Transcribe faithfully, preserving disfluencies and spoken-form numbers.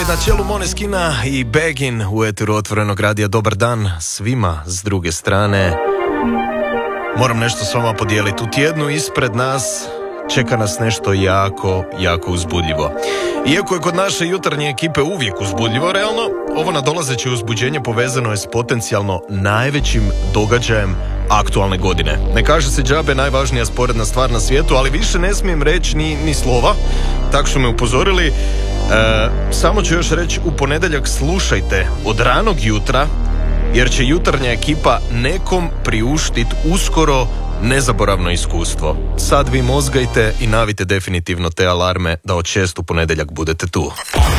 na čelu Måneskin i Begin u eteru Otvorenog radija. Dobar dan svima s druge strane. Moram nešto s vama podijeliti. U tjednu ispred nas čeka nas nešto jako, jako uzbudljivo. Iako je kod naše jutarnje ekipe uvijek uzbudljivo, realno, ovo nadolazeće uzbuđenje povezano je s potencijalno najvećim događajem aktualne godine. Ne kaže se džabe najvažnija sporedna stvar na svijetu, ali više ne smijem reći ni, ni slova, tako su me upozorili. E, samo ću još reći, u ponedjeljak slušajte od ranog jutra, jer će jutarnja ekipa nekom priuštiti uskoro nezaboravno iskustvo. Sad vi mozgajte i navite definitivno te alarme da od šest u ponedjeljak budete tu.